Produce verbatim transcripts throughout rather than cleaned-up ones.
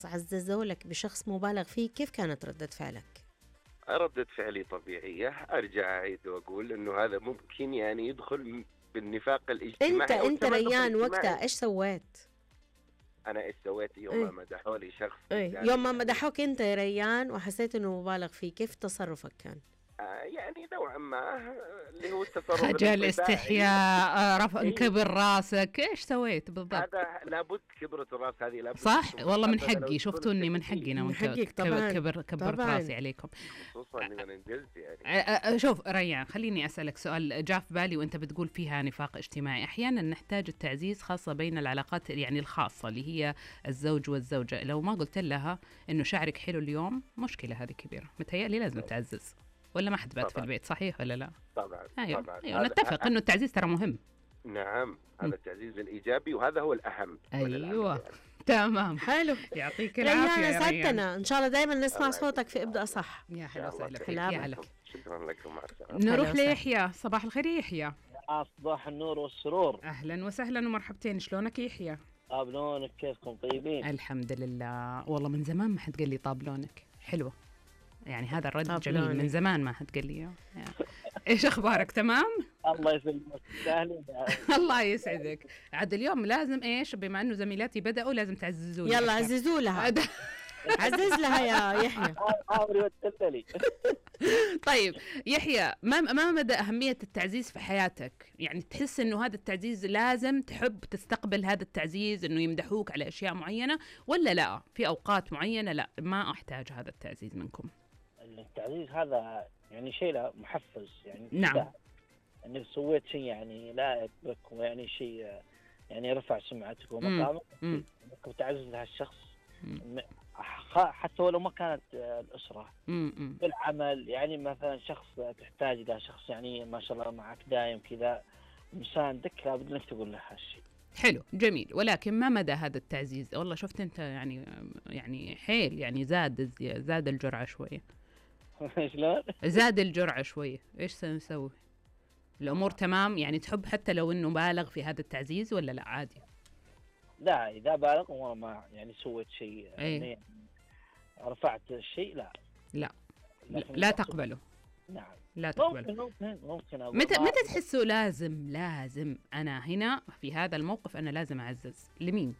عززوا لك بشخص مبالغ فيه، كيف كانت ردة فعلك؟ ردة فعلي طبيعية، أرجع أعيد وأقول إنه هذا ممكن يعني يدخل بالنفاق انت الاجتماعي أو انت التمدح ريان الاجتماعي. وقتها ايش سويت؟ أنا إيش سويت يوم ما ايه مدحوا لي شخص ايه قدامي يوم ما يعني مدحوك انت يا ريان وحسيت انه مبالغ فيه، كيف تصرفك كان؟ آه يعني نوعا ما آه، اللي هو التصرف خجل، الانطباعي. استحياء، رفع إيه كبر راسك، ايش سويت بالضبط؟ هذا لابد كبرة الرأس، هذه لابد صح تكون والله، من محببة. لو حقي، تكون شفتوا اني من الشخصية حقي انا من وانت حقك كبر طبعا كبر كبرت طبعا. راسي عليكم. خصوصا إذا انجلت يعني. أ- أ- شوف ريان، خليني أسألك سؤال جاء في بالي وأنت بتقول فيها نفاق اجتماعي. أحيانا نحتاج التعزيز خاصة بين العلاقات يعني الخاصة اللي هي الزوج والزوجة. لو ما قلت لها إنه شعرك حلو اليوم، مشكلة هذه كبيرة. متهيألي لازم تعزز، ولا ما حد بات في طبعا البيت، صحيح ولا لا؟ طبعا أيوه طبعا أيوه، هذا نتفق إنه التعزيز ترى مهم. نعم، م. هذا التعزيز الإيجابي وهذا هو الأهم وللأمانة أيوه يعني. تمام، حلو يعطيك ريان، العافية يا ريان. اسعدتنا، ان شاء الله دايما نسمع الله صوتك في يعطيك ابدأ العافية. صح. يا إن هلا شاء الله وسهلا فيك، كريم. يا هلا هلا. لكم. شكرا لكم، مع السلامة. هلا نروح وسهلا. ليحيى. صباح الخير يا يحيى. صباح النور والسرور. أهلا وسهلا ومرحبتين، شلونك يا يحيى؟ طابلونك كيفكم طيبين؟ الحمد لله، والله من زمان ما حد قال لي طاب لونك، حلوة يعني، هذا الرد طاب جميل، من لونك. زمان ما حد قال لي إياه. ايش اخبارك؟ تمام. الله يسلمك، تستاهلين. الله يسعدك. عاد اليوم لازم ايش، بما انه زميلاتي بدأوا لازم تعززوا لي يلا أكثر. عززوا لها، عاد- عزز لها يا يحيى. عمري وتلتلي. طيب يحيى، ما ما مدى أهمية التعزيز في حياتك؟ يعني تحس انه هذا التعزيز لازم تحب تستقبل هذا التعزيز، انه يمدحوك على اشياء معينة، ولا لا في اوقات معينة لا ما احتاج هذا التعزيز منكم؟ التعزيز هذا يعني شيء لا محفز يعني. نعم. كده انك سويت شيء يعني لائق بك، ويعني شيء يعني رفع سمعتك ومقامك، مم. انك تعزز لهالشخص. مم. م- خ- حتى ولو ما كانت آه، الأسرة، مم. مم. بالعمل يعني. مثلا شخص تحتاج إلى شخص يعني ما شاء الله معك دايم كذا مساندك، لابد انك تقول له هالشيء. حلو جميل، ولكن ما مدى هذا التعزيز؟ والله شفت انت يعني يعني حيل يعني زاد زاد الجرعة شوية. شلون؟ زاد الجرعة شوية، ايش سنسوي؟ الامور تمام يعني؟ تحب حتى لو انه بالغ في هذا التعزيز ولا لا عادي؟ لا، إذا بالغ وما يعني سويت شيء إيه. يعني رفعت الشيء، لا لا لكن لا تقبله، نعم. لا تقبله. ممكن ممكن ممكن أقول متى ما- متى تحسوا لازم لازم انا هنا في هذا الموقف انا لازم اعزز لمين؟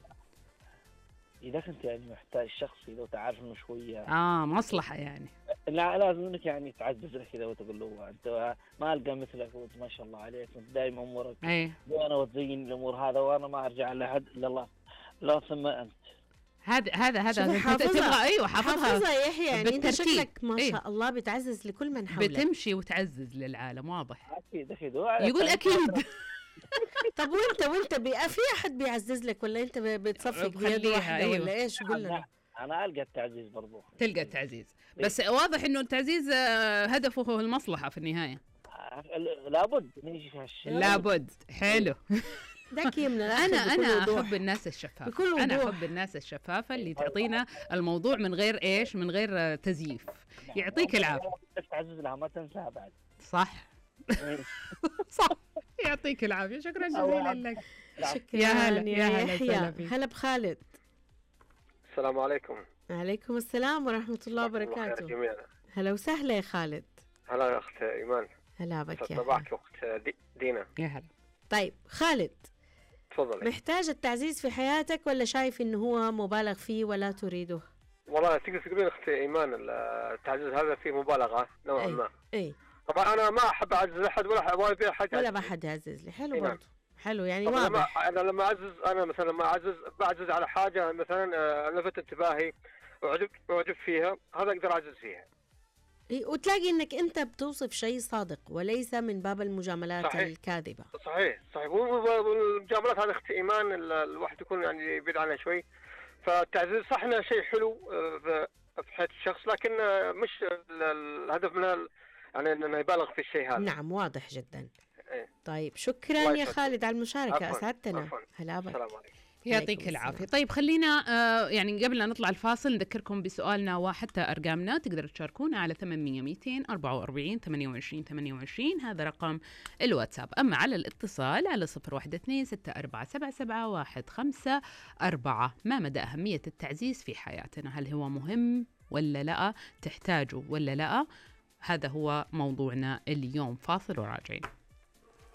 إذا كنت يعني محتاج شخص، إذا تعرف إنه شوية اه مصلحة يعني. لا، لازم إنك يعني تعزز له كذا وتقول له أنت ما ألقى مثلك، وأنت ما شاء الله عليك، أنت دائما أمورك ايه وأنا وتزين الأمور هذا، وأنا ما أرجع لأحد إلا الله، لا ثم أنت. هذا هذا هذا شوفي أنت حافظة. تبغى، ايوه حافظها، حافظة يا يحيى، يعني انت بالترتيب. شكلك ما إيه. شاء الله بتعزز لكل من حولك. بتمشي وتعزز للعالم، واضح. أكيد أكيد. يقول اكيد. طب وانت وانت بي... في احد بيعزز لك ولا انت ب- بتصفق بيد بخليها، واحدة أيوة. ولا ايش؟ قول لنا. أنا ألقى التعزيز برضو. تلقى التعزيز، بس واضح انه التعزيز آه، هدفه هو المصلحة في النهاية. آه، لابد نيجي في هالشيء. لابد. حلو. داك يمنا انا انا احب الناس بكل الشفافة، انا وضوح. احب الناس الشفافة اللي تعطينا الموضوع من غير ايش، من غير آه، تزييف. يعطيك العافية. تعزز لها ما تنساها بعد. صح. صح. يعطيك العافية، شكرا جزيلا لك. شكرا يا هلا، يا هلا يحيى. وسهلا فيك. هلا بخالد. السلام عليكم. عليكم السلام ورحمة الله وبركاته. جميعا. هلا وسهلا يا خالد. هلا يا أخت إيمان. هلا بك يا صباحك خالد. أخت دي- دينا. يا هلا. طيب خالد، تفضلي. محتاج التعزيز في حياتك ولا شايف انه هو مبالغ فيه ولا تريده؟ والله تقدر تقولين أخت إيمان التعزيز هذا فيه مبالغة نوعا اي ما. اي طبعا أنا ما أحب أعزز أحد ولا أحب أبي أحد ولا يعزز. بحد يعزز لي. حلو إي نعم. برضه، حلو يعني طبعا لما واضح. انا لما اعزز انا مثلا لما اعزز بعزز على حاجه مثلا آه، لفت انتباهي واعجب اعجب فيها، هذا اقدر اعزز فيها. إيه، وتلاقي انك انت بتوصف شيء صادق وليس من باب المجاملات صحيح. الكاذبة. صحيح صحيح. والمجاملات هذه اخت ايمان ال- الواحد يكون يعني يبعد عنها شوي. فالتعزيز صح انه شيء حلو آه، في في حياه الشخص، لكن آه، مش ال- الهدف منها ال- يعني انه يبالغ في الشيء هذا. نعم واضح جدا. إيه. طيب شكرا الله يا يسعدك. خالد على المشاركة، عفواً، اسعدتنا. عفواً. هلا بك. السلام عليكم. يعطيك العافية. طيب خلينا آه يعني قبل لا نطلع الفاصل نذكركم بسؤالنا وحتى أرقامنا، تقدروا تشاركونا على ثمانمية مئتين أربعة وأربعين ثمانية وعشرين ثمانية وعشرين، هذا رقم الواتساب. أما على الاتصال على صفر واحد اثنين ستة أربعة سبعة سبعة واحد خمسة أربعة. ما مدى أهمية التعزيز في حياتنا؟ هل هو مهم ولا لا؟ تحتاجه ولا لا؟ هذا هو موضوعنا اليوم. فاصل وراجعين.